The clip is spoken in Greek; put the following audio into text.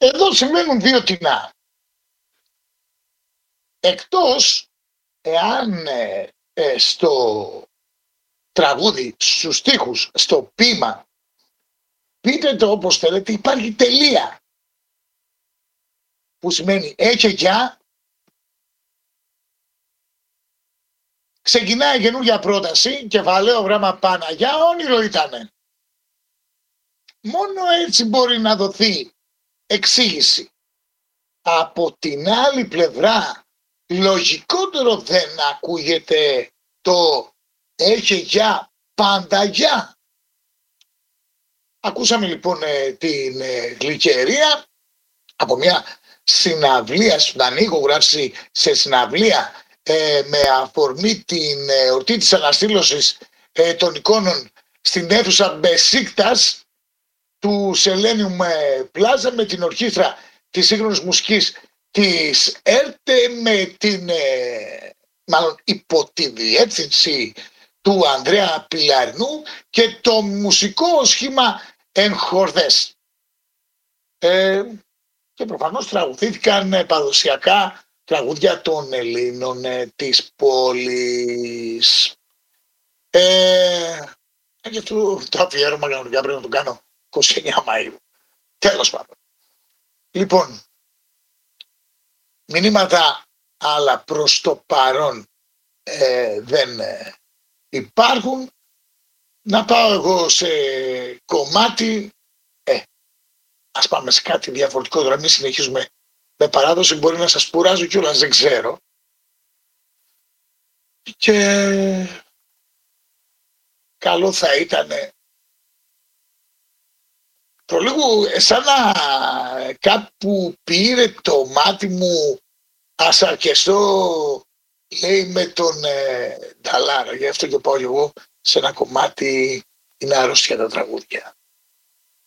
Εδώ σημαίνουν δύο τεινά. Εκτός εάν στο τραγούδι, στους στίχους, στο ποίημα, πείτε το όπως θέλετε, υπάρχει τελεία. Που σημαίνει έτσι για. Ξεκινάει καινούργια πρόταση, κεφαλαίο γράμμα Παναγιά, όνειρο ήτανε. Μόνο έτσι μπορεί να δοθεί εξήγηση. Από την άλλη πλευρά, λογικότερο δεν ακούγεται το έχει για Πανταγιά. Ακούσαμε λοιπόν την γλυκερία από μια συναυλία στον ηχογράφηση σε συναυλία με αφορμή την εορτή της αναστήλωσης των εικόνων στην αίθουσα Μπεσίκτας του Σελένιουμ Πλάζα με την ορχήστρα της σύγχρονης μουσικής της ΕΡΤ με την μάλλον υπό τη διεύθυνση του Ανδρέα Πιλαρινού και το μουσικό σχήμα Εγχορδές. Και προφανώς τραγουδήθηκαν παραδοσιακά τραγούδια των Ελλήνων της πόλης. Και αυτό το αφιέρωμα κανονικά πρέπει να το κάνω 29 Μαΐου. Τέλος πάντων. Λοιπόν, μηνύματα άλλα προς το παρόν δεν υπάρχουν. Να πάω εγώ σε κομμάτι. Ας πάμε σε κάτι διαφορετικό τώρα, μην συνεχίζουμε με παράδοση, μπορεί να σας πουράζω κιόλας, δεν ξέρω. Και καλό θα ήταν προλίγου σαν να κάπου πήρε το μάτι μου, ας αρκεστώ, λέει, με τον Νταλάρα. Γι' αυτό και πάω εγώ σε ένα κομμάτι, είναι αρρώστια τα τραγούδια.